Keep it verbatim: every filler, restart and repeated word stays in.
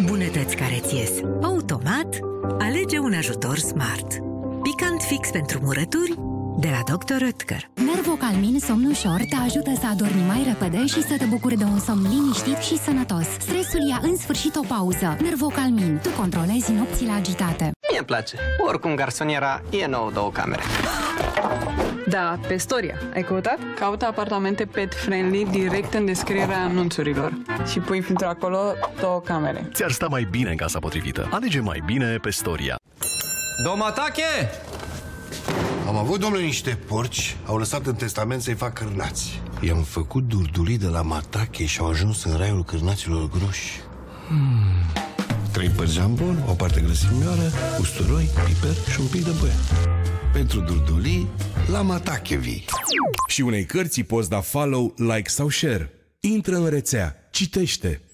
Bunătăți care ți ies automat, alege un ajutor Smart. Picant fix pentru murături de la doctor Oetker. Nervocalmin Somn Ușor te ajută să adormi mai repede și să te bucuri de un somn liniștit și sănătos. Stresul ia în sfârșit o pauză. Nervocalmin, tu controlezi nopțile agitate. Mie-mi place. Oricum garsoniera e nouă două camere. Da, pe Storia. Ai căutat? Caută apartamente pet-friendly direct în descrierea anunțurilor. Și pui filtru acolo două camere. Ți-ar sta mai bine în casa potrivită. Alege mai bine pe Storia. Domatache! Am avut, domnule, niște porci. Au lăsat în testament să-i fac cârnați. I-am făcut durdulii de la Matache și au ajuns în raiul cârnaților groși. hmm. Trei părți jambon, o parte grăsimioară, usturoi, piper și un pic de băie. Pentru durdulii, la Matache vii. Și unei cărți poți da follow, like sau share. Intră în rețea, citește.